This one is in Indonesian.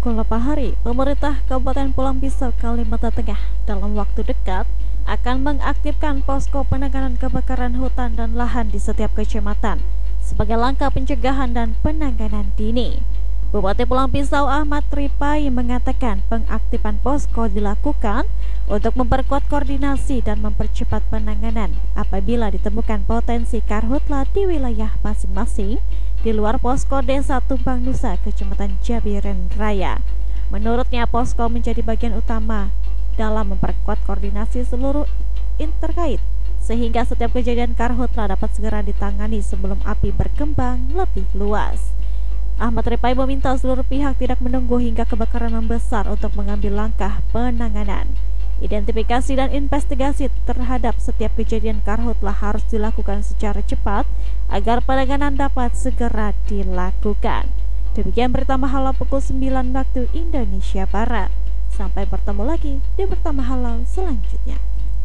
Beberapa hari, pemerintah Kabupaten Pulang Pisau, Kalimantan Tengah dalam waktu dekat akan mengaktifkan posko penanganan kebakaran hutan dan lahan di setiap kecamatan sebagai langkah pencegahan dan penanganan dini. Bupati Pulang Pisau Ahmad Ripai mengatakan pengaktifan posko dilakukan untuk memperkuat koordinasi dan mempercepat penanganan apabila ditemukan potensi karhutla di wilayah masing-masing di luar posko Desa Tumpang Nusa, Kecamatan Jabiren Raya. Menurutnya, posko menjadi bagian utama dalam memperkuat koordinasi seluruh terkait sehingga setiap kejadian karhutla dapat segera ditangani sebelum api berkembang lebih luas. Ahmad Ripai meminta seluruh pihak tidak menunggu hingga kebakaran membesar untuk mengambil langkah penanganan. Identifikasi dan investigasi terhadap setiap kejadian karhutla harus dilakukan secara cepat agar penanganan dapat segera dilakukan. Demikian berita Mahalau pukul 9 waktu Indonesia Barat. Sampai bertemu lagi di berita Mahalau selanjutnya.